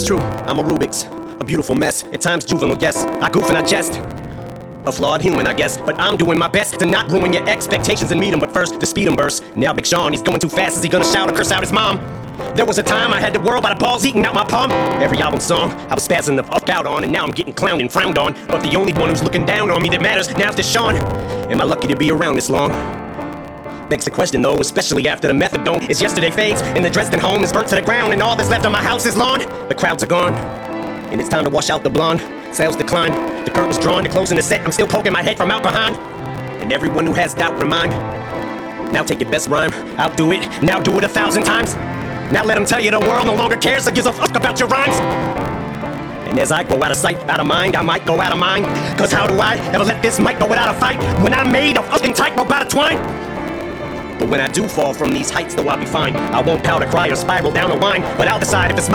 true, I'm a Rubik's, a beautiful mess. At times juvenile, yes, I goof and I jest. A flawed human, I guess, but I'm doing my best to not ruin your expectations and meet him. But first, the speed 'em burst. Now Big Sean, he's going too fast. Is he gonna shout or curse out his mom? There was a time I had the world by the balls eating out my palm. Every album song I was spazzing the fuck out on, and now I'm getting clowned and frowned on. But the only one who's looking down on me that matters now's Deshaun. Am I lucky to be around this long? Begs the question though, especially after the methadone is yesterday fades, and the Dresden home is burnt to the ground, and all that's left on my house is lawn. The crowds are gone, and it's time to wash out the blonde. Sales decline, the curtain's drawn, the closing the set. I'm still poking my head from out behind, and everyone who has doubt remind. Now take your best rhyme, I'll do it, now do it 1,000 times. Now let them tell you the world no longer cares or gives a fuck about your rhymes. And as I go out of sight, out of mind, I might go out of mind. Cause how do I ever let this mic go without a fight when I'm made of fucking tightrope out of twine? But when I do fall from these heights, though I'll be fine. I won't pout or cry or spiral down the line, but I'll decide if it's my